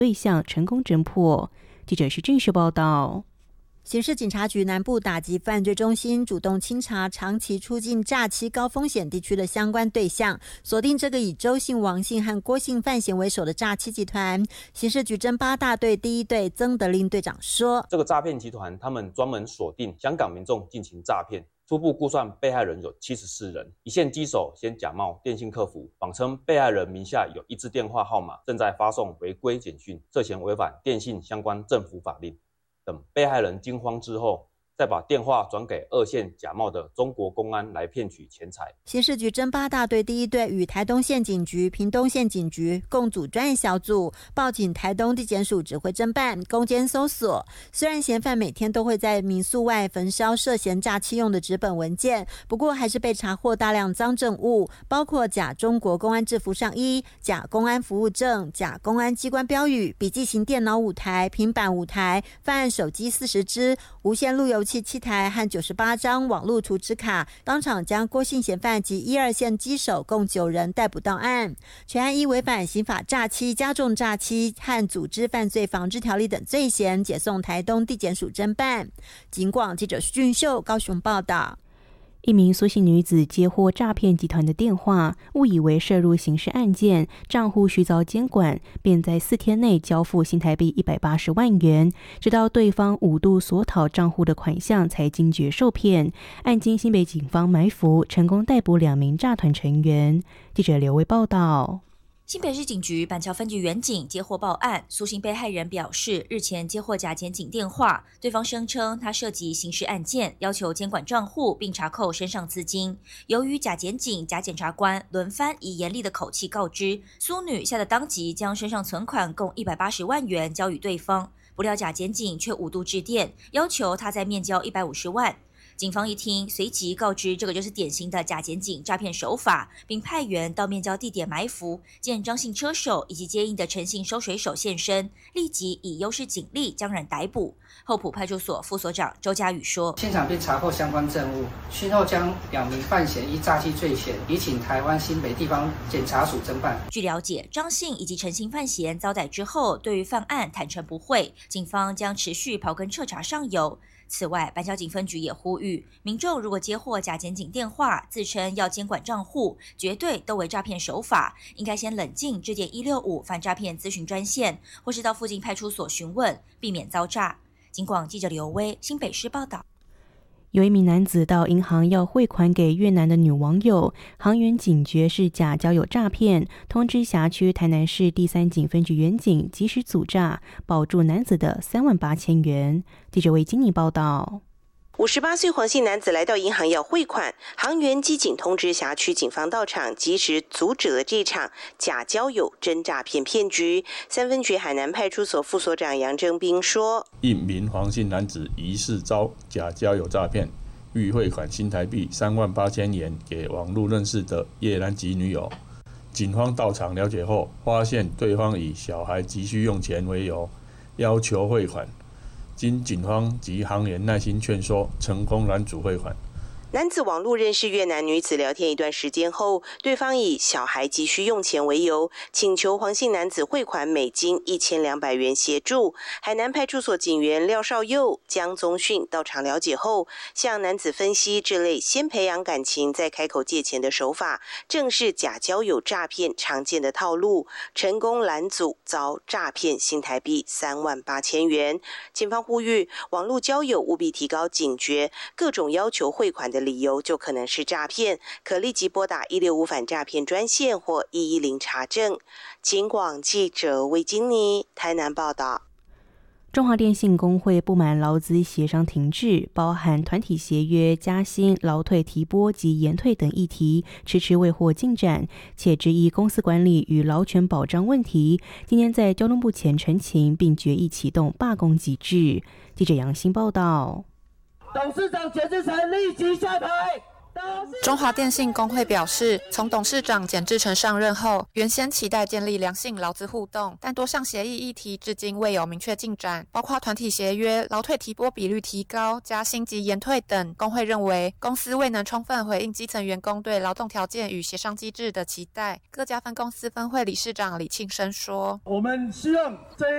对象成功侦破。记者徐俊秀报道。 刑事警察局南部打击犯罪中心主动清查长期出境诈欺高风险地区的相关对象，锁定这个以周姓、王姓和郭姓范闲为首的诈欺集团。刑事局侦8大队第1队曾德令队长说， 这个诈骗集团他们专门锁定香港民众进行诈骗，初步估算被害人有74人，一线机手先假冒电信客服，谎称被害人名下有1支电话号码，正在发送违规简讯，涉嫌违反电信相关政府法令。等被害人惊慌之后，再把电话转给2线假冒的中国公安来骗取钱财。 刑事局侦8大队第1队与台东县警局、屏东县警局共组专案小组，报警台东地检署指挥侦办，攻坚搜索。虽然嫌犯每天都会在民宿外焚烧涉嫌诈欺用的纸本文件，不过还是被查获大量赃证物，包括假中国公安制服上衣、假公安服务证、假公安机关标语、笔记型电脑5台、平板5台、犯案手机40支、无线路由器7台和98张网络储值卡，当场将郭姓嫌犯及1、2线机手共9人逮捕到案。全案依违反刑法诈欺、加重诈欺和组织犯罪防治条例等罪嫌，解送台东地检署侦办。警广记者徐俊秀高雄报道。 一名苏姓女子接获诈骗集团的电话，误以为涉入刑事案件，账户需遭监管，便在4天内交付新台币180万元，直到对方5度索讨账户的款项才惊觉受骗。案经新北警方埋伏，成功逮捕2名诈团成员。记者刘维报道。 新北市警局板桥分局员警接获报案，苏姓被害人表示，日前接获假检警电话，对方声称他涉及刑事案件，要求监管账户并查扣身上资金。由于假检警、假检察官轮番以严厉的口气告知，苏女吓得当即将身上存款共180万元交予对方，不料假检警却5度致电，要求他再面交150万。警方一听，随即告知这个就是典型的假检警诈骗手法，并派员到面交地点埋伏，见张姓车手以及接应的陈姓收水手现身，立即以优势警力将人逮捕。后埔派出所副所长周家宇说， 现场并查获相关证物，讯后将2名犯嫌依诈欺罪嫌移请台湾新北地方检察署侦办。 据了解，张姓以及陈姓犯嫌遭逮之后，对于犯案坦诚不讳，警方将持续刨根彻查上游。此外，板桥警分局也呼吁民众，如果接获假检警电话，自称要监管账户，绝对都为诈骗手法，应该先冷静致电165反诈骗咨询专线，或是到附近派出所询问，避免遭诈。警广记者刘威新北市报道。 有一名男子到银行要汇款给越南的女网友，行员警觉是假交友诈骗，通知辖区台南市第3警分局员警及时阻诈，保住男子的38000元。记者为金妮报道。 58岁黄姓男子来到银行要汇款，行员机警通知辖区警方到场，及时阻止了这场假交友真诈骗骗局。3分局海南派出所副所长杨正斌说， 一名黄姓男子疑似遭假交友诈骗，欲汇款新台币38000元给网络认识的越南籍女友。警方到场了解后，发现对方以小孩急需用钱为由，要求汇款。经警方及行员耐心劝说，成功拦阻汇款。 男子网络认识越南女子聊天一段时间后，对方以小孩急需用钱为由，请求黄姓男子汇款美金1200元协助。海南派出所警员廖少佑、江宗训到场了解后，向男子分析这类先培养感情再开口借钱的手法，正是假交友诈骗常见的套路，成功拦阻，遭诈骗新台币38000元。警方呼吁网络交友务必提高警觉，各种要求汇款的理由就可能是诈骗，可立即拨打165反诈骗专线或110查证。警广记者魏金妮台南报道。 中华电信工会不满劳资协商停滞，包含团体协约、加薪、劳退提拨及延退等议题，迟迟未获进展，且质疑公司管理与劳权保障问题。今天在交通部前陈情，并决议启动罢工机制。记者杨欣报道。 董事长简志成立即下台。 中华电信工会表示，从董事长简志成上任后，原先期待建立良性劳资互动，但多项协议议题至今未有明确进展，包括团体协约、劳退提拨比率提高、加薪及延退等。工会认为，公司未能充分回应基层员工对劳动条件与协商机制的期待。各家分公司分会理事长李庆生说：“ 我们希望这